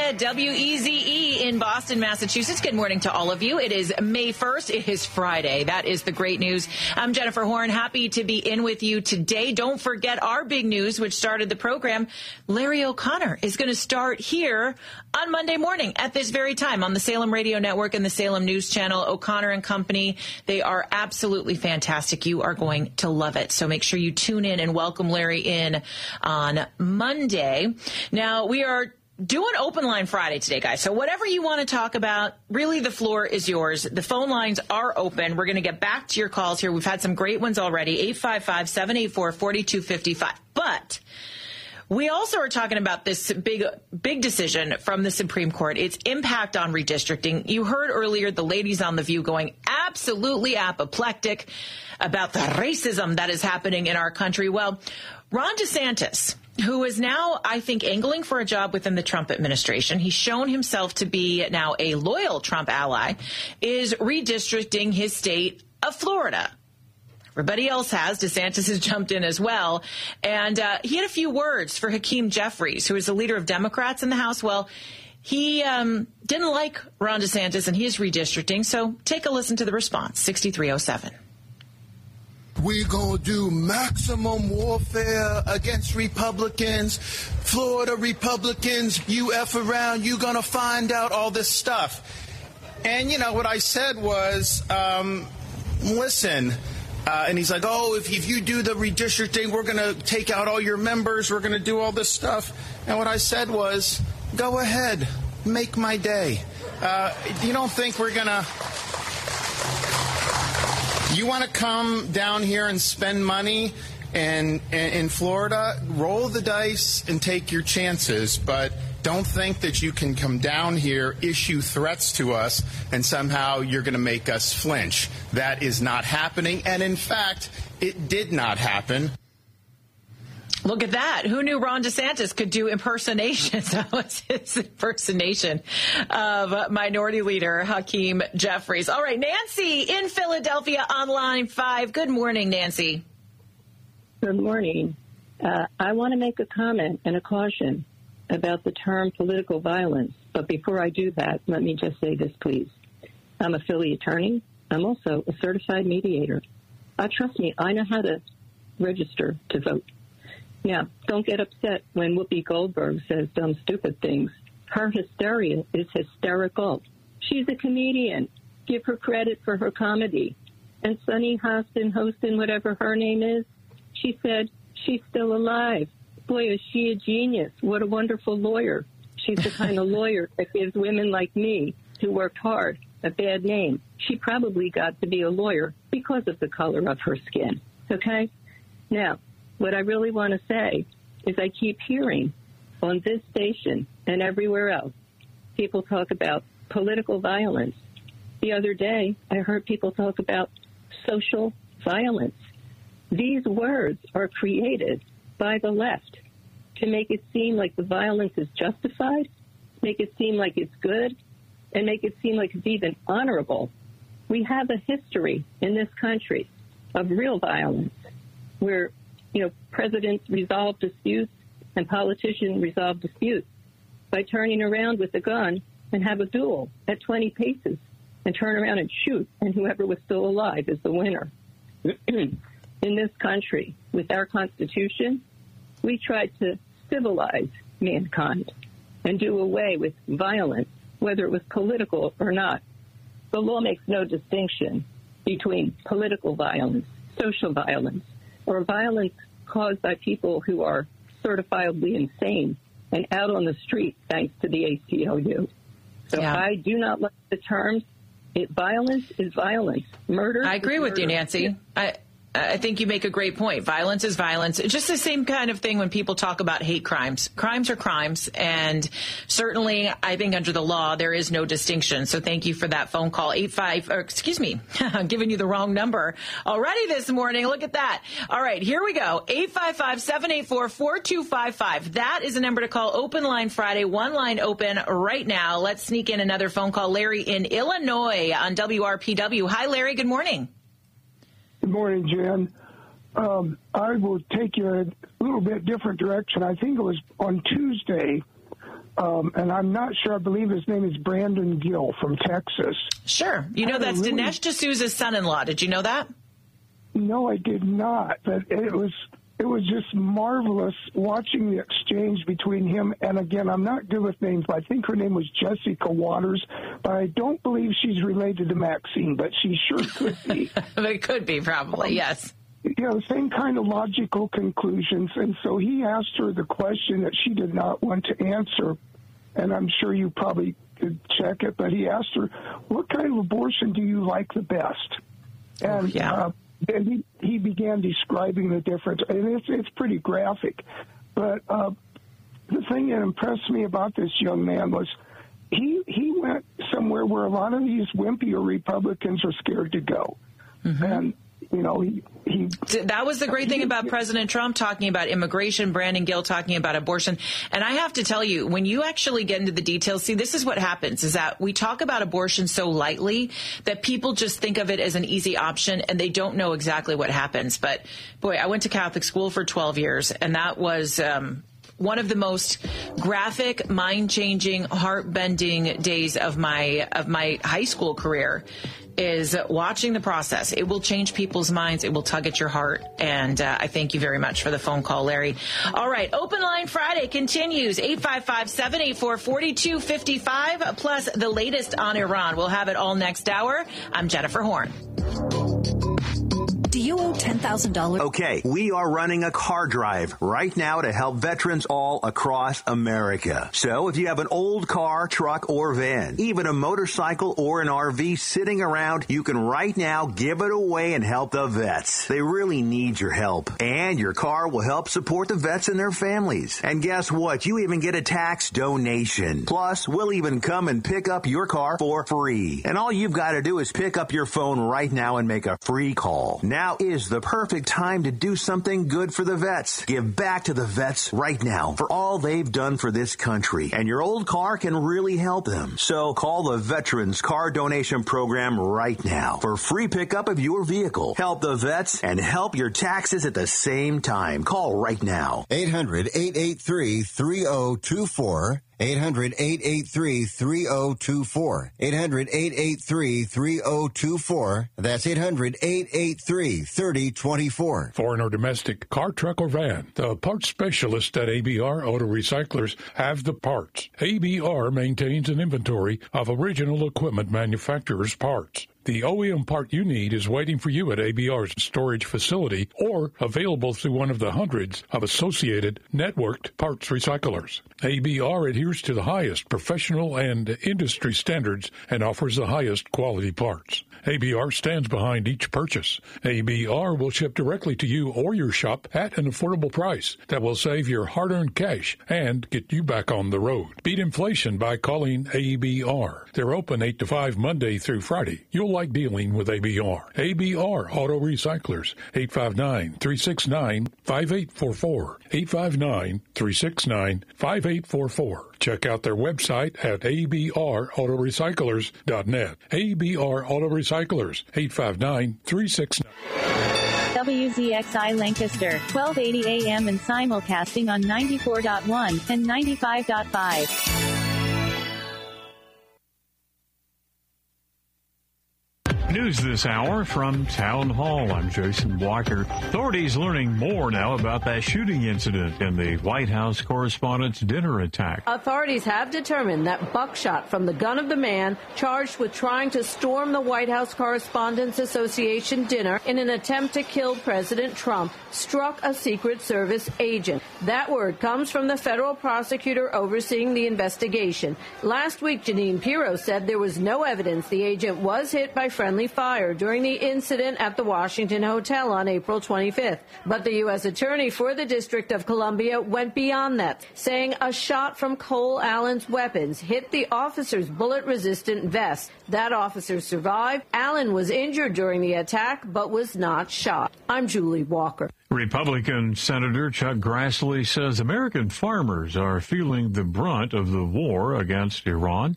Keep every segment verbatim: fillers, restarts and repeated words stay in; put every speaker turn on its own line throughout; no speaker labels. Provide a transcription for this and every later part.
at W E Z E in Boston, Massachusetts. Good morning to all of you. It is May first. It is Friday. That is the great news. I'm Jennifer Horn. Happy to be in with you today. Don't forget our big news, which started the program. Larry O'Connor is going to start here on Monday morning at this very time on the Salem Radio Network and the Salem News Channel. O'Connor and Company. They are absolutely fantastic. You are going to love it. So make sure you tune in and welcome Larry in on Monday. Now, we are doing Open Line Friday today, guys. So whatever you want to talk about, really the floor is yours. The phone lines are open. We're going to get back to your calls here. We've had some great ones already. eight five five, seven eight four, four two five five. But we also are talking about this big, big decision from the Supreme Court, its impact on redistricting. You heard earlier the ladies on The View going absolutely apoplectic about the racism that is happening in our country. Well, Ron DeSantis, who is now, I think, angling for a job within the Trump administration, he's shown himself to be now a loyal Trump ally, is redistricting his state of Florida. Everybody else has. DeSantis has jumped in as well. And uh, he had a few words for Hakeem Jeffries, who is the leader of Democrats in the House. Well, he um, didn't like Ron DeSantis, and he is redistricting. So take a listen to the response, sixty-three oh seven.
We're going to do maximum warfare against Republicans. Florida Republicans, you F around, you're going to find out all this stuff. And, you know, what I said was, um, listen, uh, and he's like, oh, if, if you do the redistricting, we're going to take out all your members. We're going to do all this stuff. And what I said was, go ahead, make my day. Uh, you don't think we're going to... You want to come down here and spend money in, in, in Florida? Roll the dice and take your chances, but don't think that you can come down here, issue threats to us, and somehow you're going to make us flinch. That is not happening, and in fact, it did not happen.
Look at that. Who knew Ron DeSantis could do impersonations? That was his impersonation of Minority Leader Hakeem Jeffries. All right, Nancy in Philadelphia on line five. Good morning, Nancy.
Good morning. Uh, I want to make a comment and a caution about the term political violence. But before I do that, let me just say this, please. I'm a Philly attorney. I'm also a certified mediator. Uh, trust me, I know how to register to vote. Now, don't get upset when Whoopi Goldberg says dumb, stupid things. Her hysteria is hysterical. She's a comedian. Give her credit for her comedy. And Sunny Hostin, Hostin, whatever her name is, she said she's still alive. Boy, is she a genius. What a wonderful lawyer. She's the kind of lawyer that gives women like me, who worked hard, a bad name. She probably got to be a lawyer because of the color of her skin. Okay? Now, what I really want to say is I keep hearing on this station and everywhere else, people talk about political violence. The other day, I heard people talk about social violence. These words are created by the left to make it seem like the violence is justified, make it seem like it's good, and make it seem like it's even honorable. We have a history in this country of real violence where you know, presidents resolve disputes and politicians resolve disputes by turning around with a gun and have a duel at twenty paces and turn around and shoot, and whoever was still alive is the winner. In this country, with our Constitution, we tried to civilize mankind and do away with violence, whether it was political or not. The law makes no distinction between political violence, social violence, or violence caused by people who are certifiably insane and out on the street thanks to the A C L U. So yeah. I do not like the terms. It, violence is violence. Murder
I agree with
murder.
you, Nancy. I I think you make a great point. Violence is violence. It's just the same kind of thing when people talk about hate crimes. Crimes are crimes. And certainly, I think under the law, there is no distinction. So thank you for that phone call. eight five, or excuse me, I'm giving you the wrong number already this morning. Look at that. All right, here we go. eight five five, seven eight four, four two five five. That is a number to call. Open line Friday. One line open right now. Let's sneak in another phone call. Larry in Illinois on W R P W. Hi, Larry. Good morning.
Good morning, Jen. Um, I will take you a little bit different direction. I think it was on Tuesday, um, and I'm not sure, I believe his name is Brandon Gill from Texas.
Sure. You know, that's really, Dinesh D'Souza's son-in-law. Did you know that?
No, I did not. But it was it was just marvelous watching the exchange between him. And again, I'm not good with names, but I think her name was Jessica Waters. But I don't believe she's related to Maxine, but she sure could be.
It could be, probably,
um,
yes.
You know, same kind of logical conclusions. And so he asked her the question that she did not want to answer. And I'm sure you probably could check it, but he asked her, what kind of abortion do you like the best? And,
oh, yeah.
uh, and he, he began describing the difference, and it's, it's pretty graphic. But uh, the thing that impressed me about this young man was he, he went somewhere where a lot of these wimpier Republicans are scared to go. Mm-hmm. And, you know, he, he...
That was the great thing about President Trump talking about immigration, Brandon Gill talking about abortion. And I have to tell you, when you actually get into the details, see, this is what happens, is that we talk about abortion so lightly that people just think of it as an easy option and they don't know exactly what happens. But, boy, I went to Catholic school for twelve years, and that was... Um, one of the most graphic, mind-changing, heart-bending days of my of my high school career is watching the process. It will change people's minds. It will tug at your heart. And uh, I thank you very much for the phone call, Larry. All right. Open Line Friday continues. eight five five, seven eight four, four two five five, plus the latest on Iran. We'll have it all next hour. I'm Jennifer Horn.
Do you owe ten thousand dollars?
Okay, we are running a car drive right now to help veterans all across America. So if you have an old car, truck, or van, even a motorcycle or an R V sitting around, you can right now give it away and help the vets. They really need your help. And your car will help support the vets and their families. And guess what? You even get a tax donation. Plus, we'll even come and pick up your car for free. And all you've got to do is pick up your phone right now and make a free call. Now Now is the perfect time to do something good for the vets. Give back to the vets right now for all they've done for this country. And your old car can really help them. So call the Veterans Car Donation Program right now for free pickup of your vehicle. Help the vets and help your taxes at the same time. Call right now.
eight hundred, eight eight three, three oh two four. eight hundred, eight eight three, three oh two four. eight hundred, eight eight three, three oh two four. That's eight hundred, eight eight three, three oh two four.
Foreign or domestic, car, truck, or van, the parts specialists at A B R Auto Recyclers have the parts. A B R maintains an inventory of original equipment manufacturers' parts. The O E M part you need is waiting for you at A B R's storage facility or available through one of the hundreds of associated networked parts recyclers. A B R adheres to the highest professional and industry standards and offers the highest quality parts. A B R stands behind each purchase. A B R will ship directly to you or your shop at an affordable price that will save your hard-earned cash and get you back on the road. Beat inflation by calling A B R. They're open eight to five Monday through Friday. You'll like dealing with A B R. A B R Auto Recyclers, eight five nine, three six nine, five eight four four, eight five nine, three six nine, five eight four four. Check out their website at a b r auto recyclers dot net. A B R Auto Recyclers, eight five nine, three six nine.
W Z X I Lancaster, twelve eighty A M and simulcasting on ninety-four point one and ninety-five point five.
News this hour from Town Hall. I'm Jason Walker. Authorities learning more now about that shooting incident in the White House Correspondents' Dinner attack.
Authorities have determined that buckshot from the gun of the man charged with trying to storm the White House Correspondents' Association dinner in an attempt to kill President Trump struck a Secret Service agent. That word comes from the federal prosecutor overseeing the investigation. Last week, Janine Pirro said there was no evidence the agent was hit by friendly fire during the incident at the Washington Hotel on April twenty-fifth. But the U S attorney for the District of Columbia went beyond that, saying a shot from Cole Allen's weapons hit the officer's bullet-resistant vest. That officer survived. Allen was injured during the attack, but was not shot. I'm Julie Walker.
Republican Senator Chuck Grassley says American farmers are feeling the brunt of the war against Iran.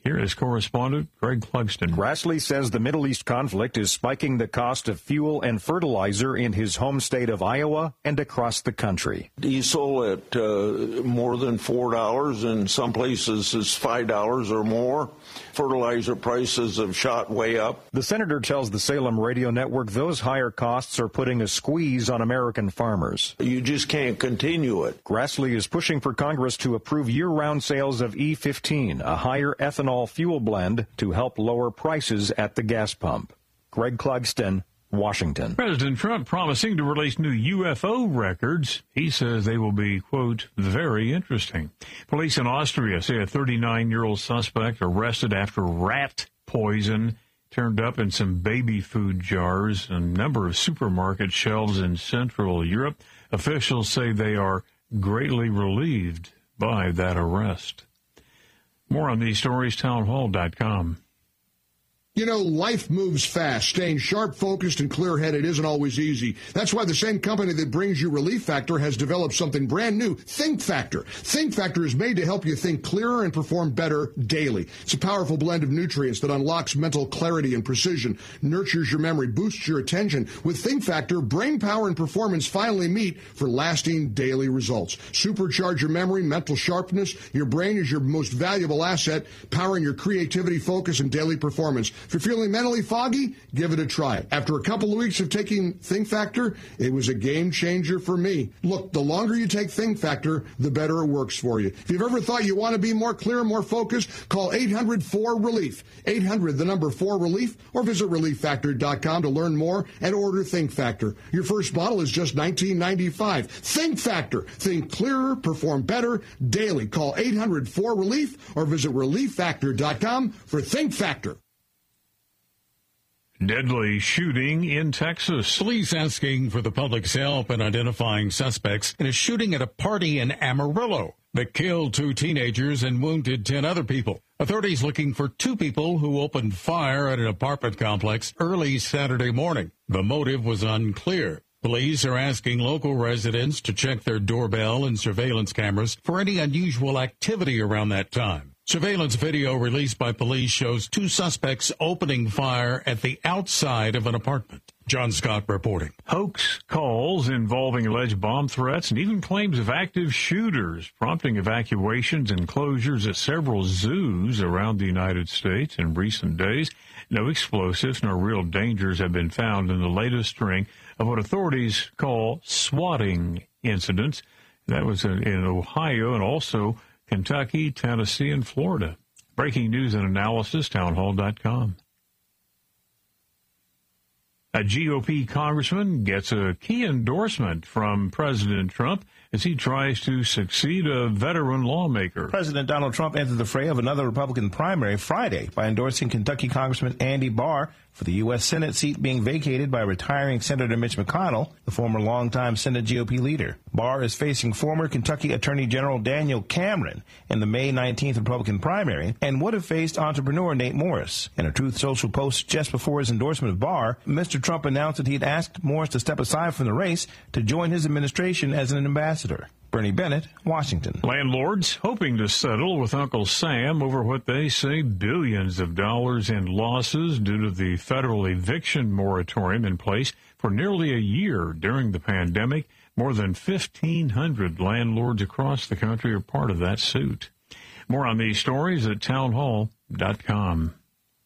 Here is correspondent Greg Clugston.
Grassley says the Middle East conflict is spiking the cost of fuel and fertilizer in his home state of Iowa and across the country.
Diesel at uh, more than four dollars, in some places it's five dollars or more. Fertilizer prices have shot way up.
The senator tells the Salem Radio Network those higher costs are putting a squeeze on American farmers.
You just can't continue it.
Grassley is pushing for Congress to approve year-round sales of E fifteen, a higher ethanol fuel blend, to help lower prices at the gas pump. Greg Clugston, Washington.
President Trump promising to release new U F O records. He says they will be, quote, very interesting. Police in Austria say a thirty-nine-year-old suspect arrested after rat poison turned up in some baby food jars and a number of supermarket shelves in Central Europe. Officials say they are greatly relieved by that arrest. More on these stories, town hall dot com.
You know, life moves fast. Staying sharp, focused, and clear-headed isn't always easy. That's why the same company that brings you Relief Factor has developed something brand new, Think Factor. Think Factor is made to help you think clearer and perform better daily. It's a powerful blend of nutrients that unlocks mental clarity and precision, nurtures your memory, boosts your attention. With Think Factor, brain power and performance finally meet for lasting daily results. Supercharge your memory, mental sharpness. Your brain is your most valuable asset, powering your creativity, focus, and daily performance. If you're feeling mentally foggy, give it a try. After a couple of weeks of taking Think Factor, it was a game changer for me. Look, the longer you take Think Factor, the better it works for you. If you've ever thought you want to be more clear, more focused, call eight hundred four relief. eight hundred, the number four relief, or visit relief factor dot com to learn more and order Think Factor. Your first bottle is just nineteen ninety-five. Think Factor. Think clearer, perform better daily. Call eight hundred four relief or visit relief factor dot com for Think Factor.
Deadly shooting in Texas.
Police asking for the public's help in identifying suspects in a shooting at a party in Amarillo that killed two teenagers and wounded ten other people. Authorities looking for two people who opened fire at an apartment complex early Saturday morning. The motive was unclear. Police are asking local residents to check their doorbell and surveillance cameras for any unusual activity around that time. Surveillance video released by police shows two suspects opening fire at the outside of an apartment. John Scott reporting.
Hoax calls involving alleged bomb threats and even claims of active shooters, prompting evacuations and closures at several zoos around the United States in recent days. No explosives nor real dangers have been found in the latest string of what authorities call swatting incidents. That was in Ohio and also Kentucky, Tennessee, and Florida. Breaking news and analysis, town hall dot com. A G O P congressman gets a key endorsement from President Trump as he tries to succeed a veteran lawmaker.
President Donald Trump entered the fray of another Republican primary Friday by endorsing Kentucky Congressman Andy Barr for the U S Senate seat being vacated by retiring Senator Mitch McConnell, the former longtime Senate G O P leader. Barr is facing former Kentucky Attorney General Daniel Cameron in the May nineteenth Republican primary and would have faced entrepreneur Nate Morris. In a Truth Social post just before his endorsement of Barr, Mister Trump announced that he'd asked Morris to step aside from the race to join his administration as an ambassador. Bernie Bennett, Washington.
Landlords hoping to settle with Uncle Sam over what they say billions of dollars in losses due to the federal eviction moratorium in place for nearly a year during the pandemic. More than fifteen hundred landlords across the country are part of that suit. More on these stories at town hall dot com.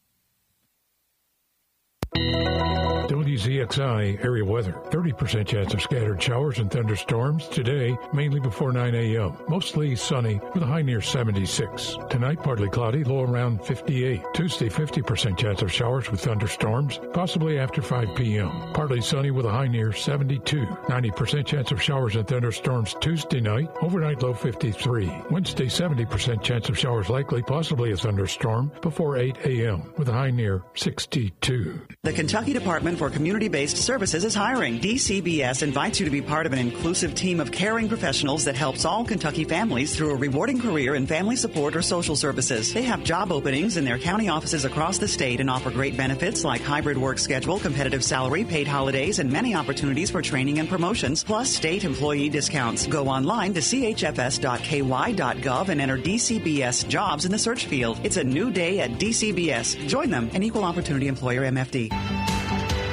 W Z X I area weather. thirty percent chance of scattered showers and thunderstorms today, mainly before nine a.m. Mostly sunny with a high near seventy-six. Tonight, partly cloudy, low around fifty-eight. Tuesday, fifty percent chance of showers with thunderstorms, possibly after five p.m. Partly sunny with a high near seventy-two. ninety percent chance of showers and thunderstorms Tuesday night, overnight low fifty-three. Wednesday, seventy percent chance of showers likely, possibly a thunderstorm before eight a.m. with a high near sixty-two.
The Kentucky Department for Community-Based Services is hiring. D C B S invites you to be part of an inclusive team of caring professionals that helps all Kentucky families through a rewarding career in family support or social services. They have job openings in their county offices across the state and offer great benefits like hybrid work schedule, competitive salary, paid holidays, and many opportunities for training and promotions, plus state employee discounts. Go online to c h f s dot k y dot gov and enter D C B S jobs in the search field. It's a new day at D C B S. Join them, an equal opportunity employer M F D.